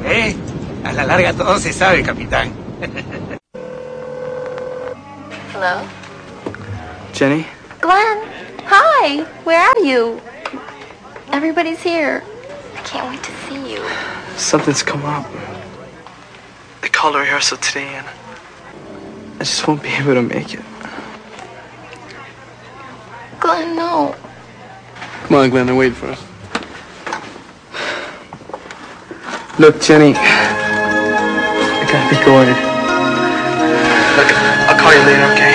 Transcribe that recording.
¿Eh? A la larga todo se sabe, capitán. Hello? Jenny? Glenn! Hi! Where are you? Everybody's here. I can't wait to see you. Something's come up. They called a rehearsal today and I just won't be able to make it. Glenn, no. Come on, Glenn, they're waiting for us. Look, Jenny, I gotta be going. Look, I'll call you later, okay?